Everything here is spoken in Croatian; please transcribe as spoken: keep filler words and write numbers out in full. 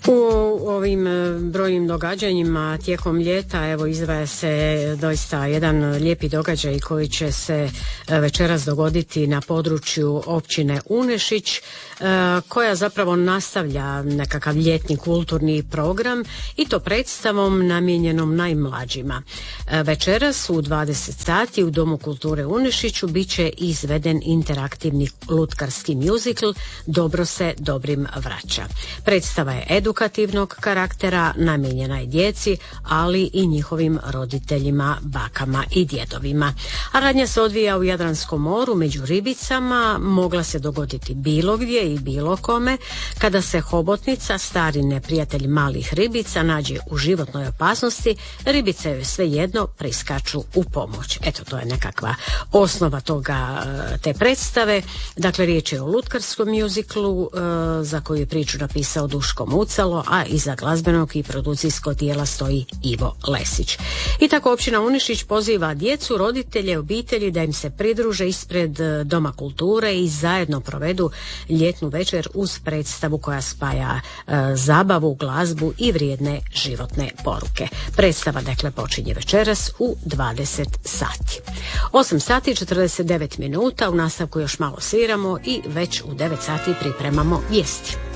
U ovim brojnim događanjima tijekom ljeta evo izdvaja se doista jedan lijepi događaj koji će se večeras dogoditi na području općine Unešić, koja zapravo nastavlja nekakav ljetni kulturni program i to predstavom namijenjenom najmlađima. Večeras u dvadeset sati u Domu kulture Unešiću bit će izveden interaktivni lutkarski muzikl Dobro se dobrim vraća. Predstava je edukativnog karaktera, namijenjena je djeci, ali i njihovim roditeljima, bakama i djedovima. A radnja se odvija u Jadranskom moru među ribicama, mogla se dogoditi bilo gdje i bilo kome. Kada se hobotnica, stari neprijatelj malih ribica, nađe u životnoj opasnosti, ribice joj svejedno priskaču u pomoć. Eto, to je nekakva osnova toga, te predstave. Dakle, riječ je o lutkarskom muziklu za koju je priču napisao Duško Mucalo, a iza glazbenog i produkcijskog tijela stoji Ivo Lesić. I tako općina Unešić poziva djecu, roditelje, obitelji da im se pridruže ispred Doma kulture i zajedno provedu ljetnu večer uz predstavu koja spaja e, zabavu, glazbu i vrijedne životne poruke. Predstava dakle počinje večeras u dvadeset sati. osam sati i četrdeset devet minuta, u nastavku još malo sviramo i već u devet sati pripremamo vijesti.